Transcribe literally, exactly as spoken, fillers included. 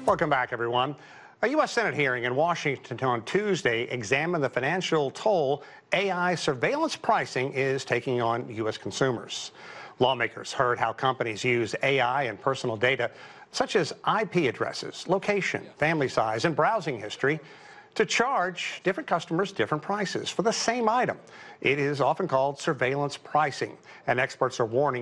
Welcome back, everyone. A U S Senate hearing in Washington on Tuesday examined the financial toll A I surveillance pricing is taking on U S consumers. Lawmakers heard how companies use A I and personal data, such as I P addresses, location, family size, and browsing history, to charge different customers different prices for the same item. It is often called surveillance pricing, and experts are warning